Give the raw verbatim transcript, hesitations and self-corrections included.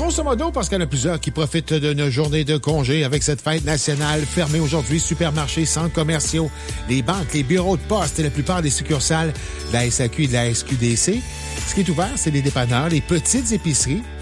Grosso modo, parce qu'il y en a plusieurs qui profitent d'une journée de congé avec cette fête nationale fermée aujourd'hui. Supermarchés, centres commerciaux, les banques, les bureaux de poste et la plupart des succursales de la S A Q et de la S Q D C. Ce qui est ouvert, c'est les dépanneurs, les petites épiceries,